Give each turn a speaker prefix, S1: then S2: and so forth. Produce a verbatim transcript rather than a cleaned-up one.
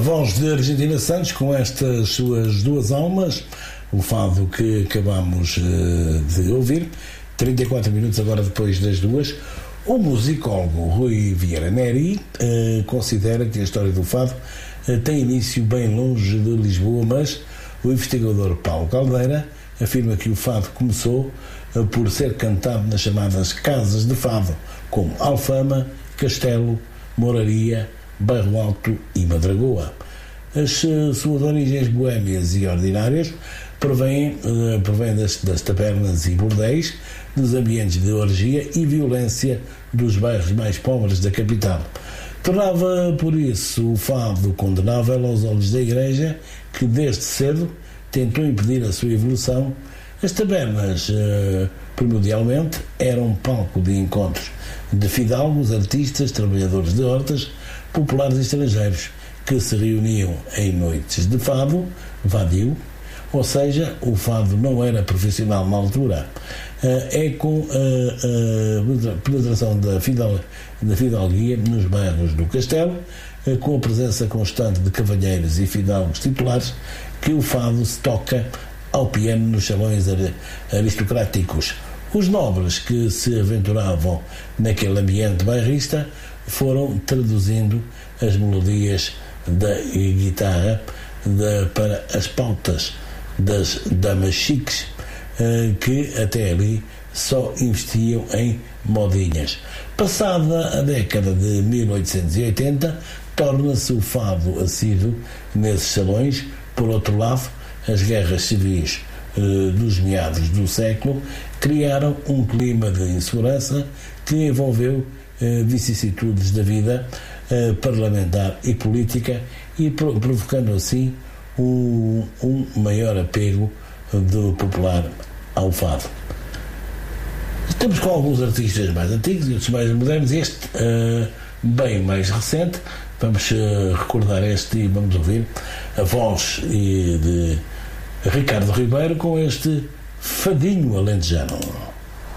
S1: voz de Argentina Santos com estas suas duas almas, o fado que acabamos de ouvir, trinta e quatro minutos agora depois das duas. O musicólogo Rui Vieira Neri eh, considera que a história do fado eh, tem início bem longe de Lisboa, mas o investigador Paulo Caldeira afirma que o fado começou eh, por ser cantado nas chamadas casas de fado, como Alfama, Castelo, Moraria, Bairro Alto e Madragoa. As uh, suas origens boémias e ordinárias provêm, uh, provêm das, das tabernas e bordéis, dos ambientes de orgia e violência dos bairros mais pobres da capital. Tornava, por isso, o fado condenável aos olhos da Igreja, que desde cedo tentou impedir a sua evolução. As tabernas, uh, primordialmente, eram um palco de encontros de fidalgos, artistas, trabalhadores de hortas, populares e estrangeiros, que se reuniam em noites de fado, vadio, ou seja, o fado não era profissional na altura. É com a penetração da, fidal, da fidalguia nos bairros do Castelo, com a presença constante de cavalheiros e fidalgos titulares, que o fado se toca ao piano nos salões aristocráticos. Os nobres que se aventuravam naquele ambiente bairrista foram traduzindo as melodias da guitarra de, para as pautas das damas chiques, eh, que até ali só investiam em modinhas. Passada a década de mil oitocentos e oitenta, torna-se o fado assíduo nesses salões. Por outro lado, as guerras civis eh, dos meados do século criaram um clima de insegurança que envolveu eh, vicissitudes da vida eh, parlamentar e política, e pro, provocando assim um, um maior apego do popular ao fado. Estamos com alguns artistas mais antigos e outros mais modernos. Este uh, bem mais recente. Vamos uh, recordar este e vamos ouvir a voz de Ricardo Ribeiro com este fadinho alentejano.